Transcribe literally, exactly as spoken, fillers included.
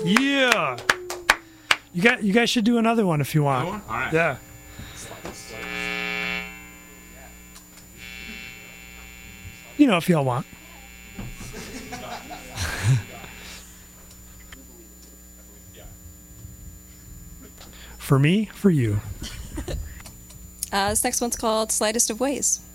Yeah. You got. You guys should do another one if you want. Another one? All right. Yeah. You know, if y'all want. For me, for you. Uh, this next one's called Slightest of Ways.